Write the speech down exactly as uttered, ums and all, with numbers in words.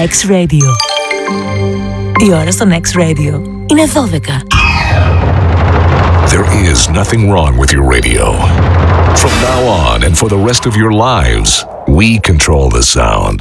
X-Radio. Η ώρα στον X-Radio είναι δώδεκα. There is nothing wrong with your radio. From now on and for the rest of your lives, we control the sound.